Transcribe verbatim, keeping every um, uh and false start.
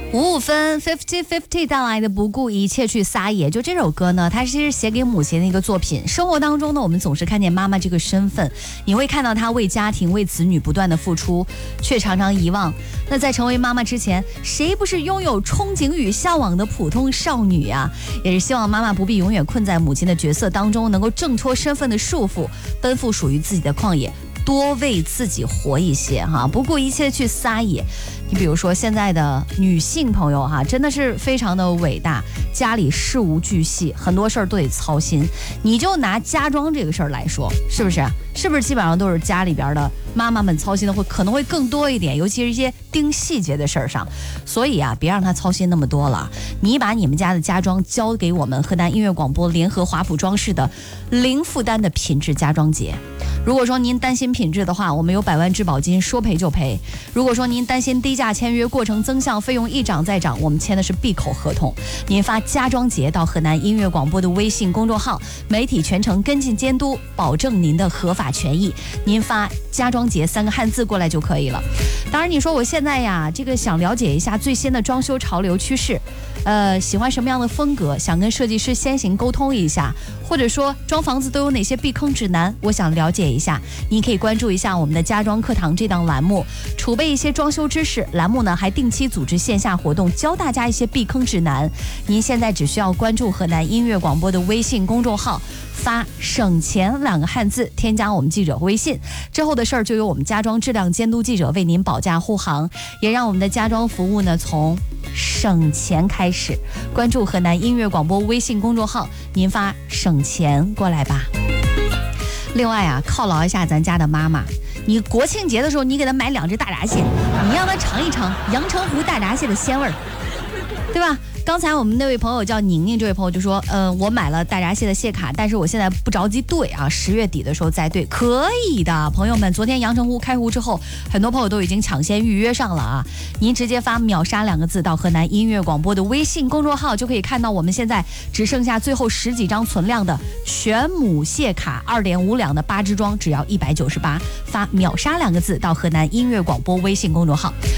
五五分 fifty fifty 带来的不顾一切去撒野，就这首歌呢，它其实写给母亲的一个作品。生活当中呢，我们总是看见妈妈这个身份，你会看到她为家庭为子女不断的付出，却常常遗忘那在成为妈妈之前，谁不是拥有憧憬与向往的普通少女啊？也是希望妈妈不必永远困在母亲的角色当中，能够挣脱身份的束缚，奔赴属于自己的旷野，多为自己活一些哈，不顾一切去撒野。你比如说现在的女性朋友哈，真的是非常的伟大，家里事无巨细，很多事儿都得操心。你就拿家装这个事儿来说，是不是？是不是基本上都是家里边的妈妈们操心的会可能会更多一点，尤其是一些盯细节的事儿上。所以啊，别让她操心那么多了。你把你们家的家装交给我们河南音乐广播联合华普装饰的零负担的品质家装节。如果说您担心品质的话，我们有百万质保金，说赔就赔。如果说您担心低价签约过程增项费用一涨再涨，我们签的是闭口合同。您发家装节到河南音乐广播的微信公众号，媒体全程跟进监督，保证您的合法权益。您发家装节三个汉字过来就可以了。当然你说我现在呀，这个想了解一下最新的装修潮流趋势，呃，喜欢什么样的风格，想跟设计师先行沟通一下，或者说装房子都有哪些避坑指南，我想了解一下，您可以关注一下我们的家装课堂这档栏目，储备一些装修知识。栏目呢还定期组织线下活动，教大家一些避坑指南。您现在只需要关注河南音乐广播的微信公众号，发省钱两个汉字，添加我们记者微信，之后的事儿就由我们家装质量监督记者为您保驾护航，也让我们的家装服务呢从省钱开始。关注河南音乐广播微信公众号，您发省钱过来吧。另外啊，犒劳一下咱家的妈妈，你国庆节的时候你给她买两只大闸蟹，你让她尝一尝阳澄湖大闸蟹的鲜味儿，对吧？刚才我们那位朋友叫宁宁，这位朋友就说，嗯、呃，我买了大闸蟹的蟹卡，但是我现在不着急兑啊，十月底的时候再兑，可以的。朋友们，昨天阳澄湖开湖之后，很多朋友都已经抢先预约上了啊。您直接发秒杀两个字到河南音乐广播的微信公众号，就可以看到我们现在只剩下最后十几张存量的全母蟹卡，二点五两的八支装，只要一百九十八。发秒杀两个字到河南音乐广播微信公众号。